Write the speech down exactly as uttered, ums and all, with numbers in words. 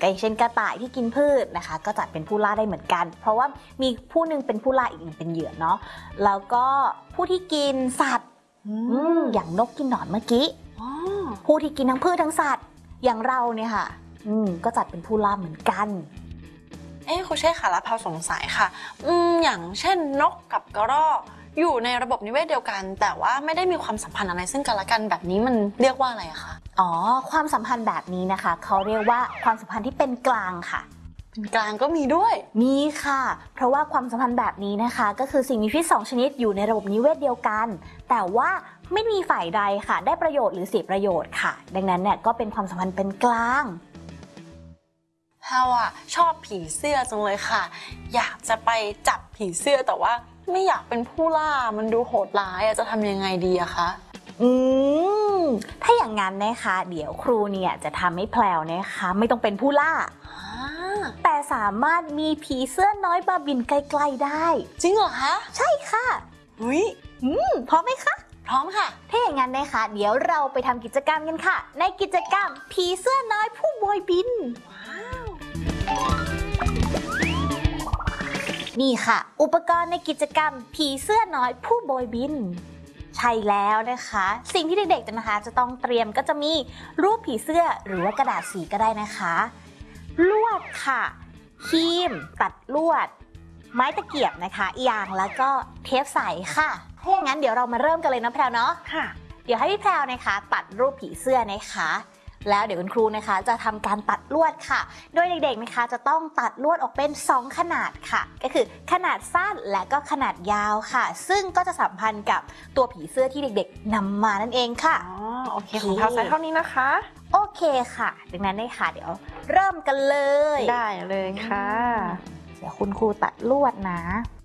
ก็อย่างเช่นกระต่ายที่กินพืชนะคะก็จัดเป็นผู้ล่าได้เหมือนกันเพราะว่ามีผู้หนึ่งเป็นผู้ล่าอีกหนึ่งเป็นเหยื่อเนาะแล้วก็ผู้ที่กินสัตว์อย่างนกกินหนอนเมื่อกี้ผู้ที่กินทั้งพืชทั้งสัตว์อย่างเราเนี่ยค่ะก็จัดเป็นผู้ล่าเหมือนกันเอ๊ะครูเชษค่ะแล้วพาสงสัยค่ะอืมอย่างเช่นนกกับกระรอกอยู่ในระบบนิเวศเดียวกันแต่ว่าไม่ได้มีความสัมพันธ์อะไรซึ่งกันและกันแบบนี้มันเรียกว่าอะไรอะคะอ๋อความสัมพันธ์แบบนี้นะคะเขาเรียกว่าความสัมพันธ์ที่เป็นกลางค่ะเป็นกลางก็มีด้วยมีค่ะเพราะว่าความสัมพันธ์แบบนี้นะคะก็คือสิ่งมีชีวิตสองชนิดอยู่ในระบบนิเวศเดียวกันแต่ว่าไม่มีฝ่ายใดค่ะได้ประโยชน์หรือเสียประโยชน์ค่ะดังนั้นเนี่ยก็เป็นความสัมพันธ์เป็นกลางแพรวอะชอบผีเสื้อจังเลยค่ะอยากจะไปจับผีเสื้อแต่ว่าไม่อยากเป็นผู้ล่ามันดูโหดร้ายจะทำยังไงดีอะคะอืมถ้าอย่างนั้นนะคะเดี๋ยวครูเนี่ยจะทำให้แพรวนะคะไม่ต้องเป็นผู้ล่าแต่สามารถมีผีเสื้อน้อยมาบินไกลๆได้จริงเหรอคะใช่ค่ะอุ้ยอืมพร้อมไหมคะพร้อมค่ะถ้าอย่างนั้นนะคะเดี๋ยวเราไปทำกิจกรรมกันค่ะในกิจกรรมผีเสื้อน้อยผู้โบยบินนี่ค่ะอุปกรณ์ในกิจกรรมผีเสื้อน้อยผู้โบยบินใช่แล้วนะคะสิ่งที่เด็กๆนะคะจะต้องเตรียมก็จะมีรูปผีเสื้อหรือว่ากระดาษสีก็ได้นะคะลวดค่ะครีมตัดลวดไม้ตะเกียบนะคะยางแล้วก็เทปใสค่ะถ้าอย่างนั้นเดี๋ยวเรามาเริ่มกันเลยนะแพรวเนาะค่ะเดี๋ยวให้พี่แพรวนะคะตัดรูปผีเสื้อนะคะแล้วเดี๋ยวคุณครูนะคะจะทำการตัดลวดค่ะโดยเด็กๆนะคะจะต้องตัดลวดออกเป็นสองขนาดค่ะก็คือขนาดสั้นและก็ขนาดยาวค่ะซึ่งก็จะสัมพันธ์กับตัวผีเสื้อที่เด็กๆนำมานั่นเองค่ะอ๋อโอเคของแพรวใส่เท่านี้นะคะโอเคค่ะดังนั้นได้ค่ะเดี๋ยวเริ่มกันเลยได้เลยค่ะเดี๋ยวคุณครูตัดลวดนะ